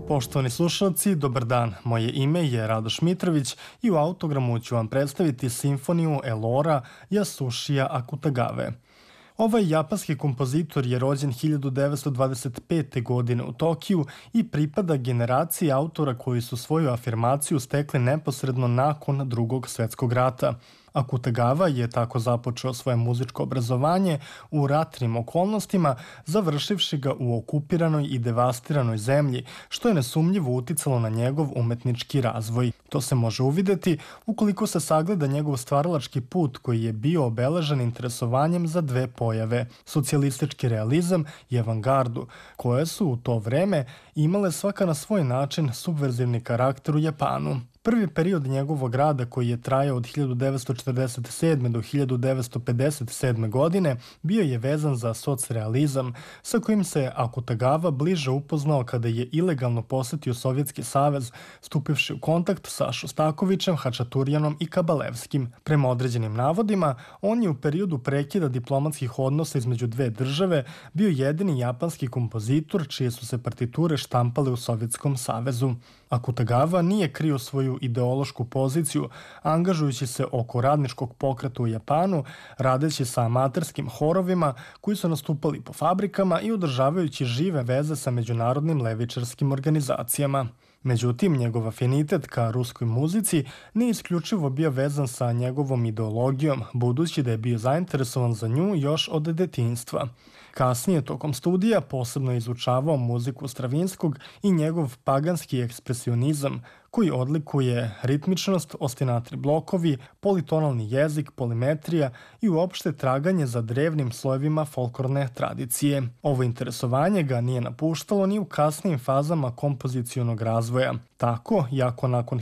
Poštovani slušalci, dobar dan. Moje ime je Radoš Mitrović i u autogramu ću vam predstaviti simfoniju Elora Yasushija Akutagave. Ovaj japanski kompozitor je rođen 1925. godine u Tokiju i pripada generaciji autora koji su svoju afirmaciju stekli neposredno nakon Drugog svetskog rata. Akutagava je tako započeo svoje muzičko obrazovanje u ratnim okolnostima, završivši ga u okupiranoj i devastiranoj zemlji, što je nesumnjivo uticalo na njegov umetnički razvoj. To se može uvideti ukoliko se sagleda njegov stvaralački put koji je bio obeležen interesovanjem za dve pojave, socijalistički realizam i avangardu, koje su u to vreme imale svaka na svoj način subverzivni karakter u Japanu. Prvi period njegovog rada, koji je trajao od 1947. do 1957. godine, bio je vezan za socrealizam, sa kojim se Akutagava bliže upoznao kada je ilegalno posetio Sovjetski savez, stupivši u kontakt sa Šostakovićem, Hačaturjanom i Kabalevskim. Prema određenim navodima, on je u periodu prekida diplomatskih odnosa između dve države bio jedini japanski kompozitor čije su se partiture štampale u Sovjetskom savezu. Akutagava nije krio svoju ideološku poziciju, angažujući se oko radničkog pokreta u Japanu, radeći sa amaterskim horovima koji su nastupali po fabrikama i održavajući žive veze sa međunarodnim levičarskim organizacijama. Međutim, njegov afinitet ka ruskoj muzici nije isključivo bio vezan sa njegovom ideologijom, budući da je bio zainteresovan za nju još od detinjstva. Kasnije, tokom studija, posebno je izučavao muziku Stravinskog i njegov paganski ekspresionizam, koji odlikuje ritmičnost, ostinatni blokovi, politonalni jezik, polimetrija i uopšte traganje za drevnim slojevima folklorne tradicije. Ovo interesovanje ga nije napuštalo ni u kasnijim fazama kompozicionog razvoja. Tako, iako nakon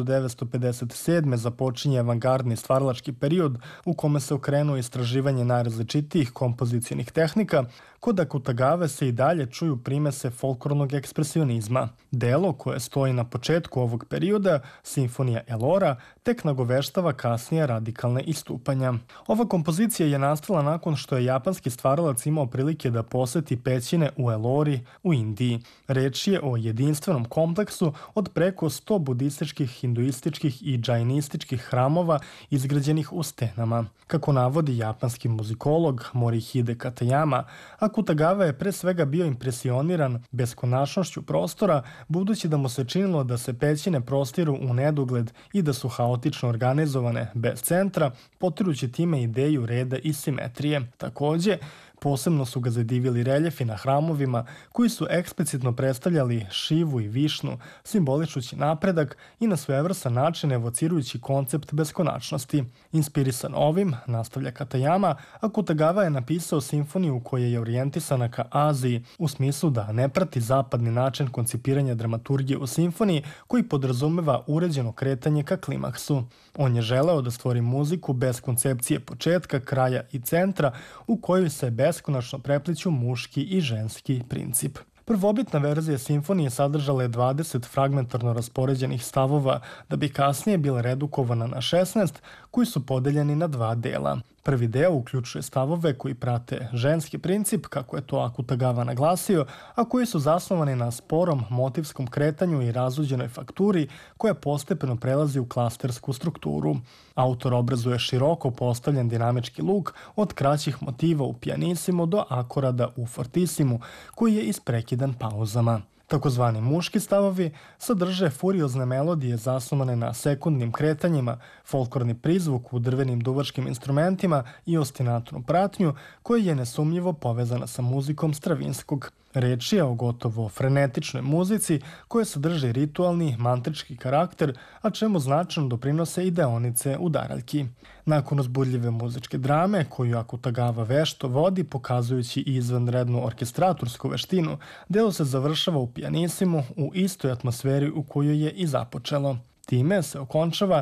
1957. započinje avangardni stvaralački period u kome se okrenuo istraživanje najrazličitijih kompozicionih tehnika, kod Akutagave se i dalje čuju primese folklornog ekspresionizma. Delo koje stoji na početku ovog perioda, simfonija Elora, tek nagoveštava kasnije radikalne istupanja. Ova kompozicija je nastala nakon što je japanski stvaralac imao prilike da poseti pećine u Elori u Indiji. Reč je o jedinstvenom kompleksu od preko 100 budističkih, hinduističkih i džainističkih hramova izgrađenih u stenama. Kako navodi japanski muzikolog Morihide Katayama, Akutagava je pre svega bio impresioniran beskonačnošću prostora, budući da mu se činilo da se pećine prostiru u nedogled i da su haotično organizovane bez centra, potirući time ideju reda i simetrije. Takođe, posebno su ga zadivili reljefi na hramovima koji su eksplicitno predstavljali Šivu i Višnu, simboličući napredak i na svojevrsan način evocirujući koncept beskonačnosti. Inspirisan ovim, nastavlja Katayama, Akutagava je napisao simfoniju koja je orijentisana ka Aziji, u smislu da ne prati zapadni način koncipiranja dramaturgije u simfoniji koji podrazumeva uređeno kretanje ka klimaksu. On je želeo da stvori muziku bez koncepcije početka, kraja i centra u kojoj se beskonačno prepliću muški i ženski princip. Prvobitna verzija simfonije sadržala je 20 fragmentarno raspoređenih stavova, da bi kasnije bila redukovana na 16, koji su podeljeni na dva dela. Prvi deo uključuje stavove koji prate ženski princip, kako je to Akutagava naglasio, a koji su zasnovani na sporom motivskom kretanju i razuđenoj fakturi koja postepeno prelazi u klastersku strukturu. Autor obrazuje široko postavljen dinamički luk od kraćih motiva u pianissimo do akorada u fortissimo, koji je isprekidan pauzama. Takozvani muški stavovi sadrže furiozne melodije zasnovane na sekundnim kretanjima, folklorni prizvuk u drvenim duvačkim instrumentima i ostinatnu pratnju koja je nesumnjivo povezana sa muzikom Stravinskog. Reč je o gotovo frenetičnoj muzici koja sadrži ritualni, mantrički karakter, a čemu značajno doprinose i deonice udaraljki. Nakon uzbudljive muzičke drame, koju Akutagava vešto vodi, pokazujući izvanrednu orkestratorsku veštinu, delo se završava u pianisimu u istoj atmosferi u kojoj je i započelo. Time se okončava